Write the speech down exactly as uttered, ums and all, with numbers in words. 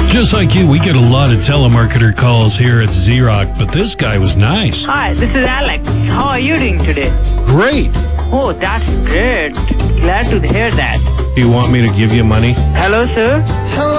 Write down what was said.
Just like you, we get a lot of telemarketer calls here at Z-Rock, but this guy was nice. Hi, this is Alex. How are you doing today? Great. Oh, that's great. Glad to hear that. Do you want me to give you money? Hello, sir. Hello.